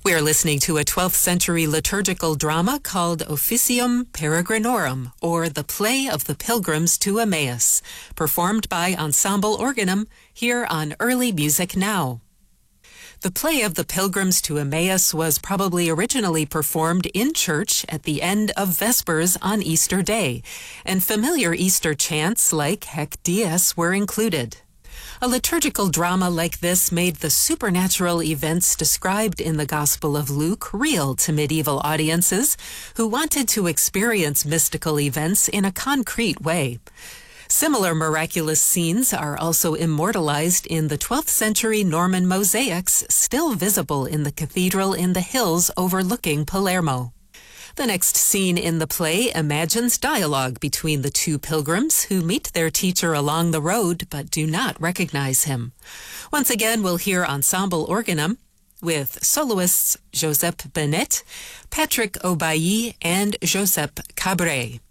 We are listening to a 12th century liturgical drama called Officium Peregrinorum, or The Play of the Pilgrims to Emmaus, performed by Ensemble Organum here on Early Music Now. The Play of the Pilgrims to Emmaus was probably originally performed in church at the end of Vespers on Easter Day, and familiar Easter chants like Haec Dies were included. A liturgical drama like this made the supernatural events described in the Gospel of Luke real to medieval audiences who wanted to experience mystical events in a concrete way. Similar miraculous scenes are also immortalized in the 12th century Norman mosaics still visible in the cathedral in the hills overlooking Palermo. The next scene in the play imagines dialogue between the two pilgrims who meet their teacher along the road but do not recognize him. Once again, we'll hear Ensemble Organum with soloists Joseph Benet, Patrick Aubailly, and Joseph Cabret.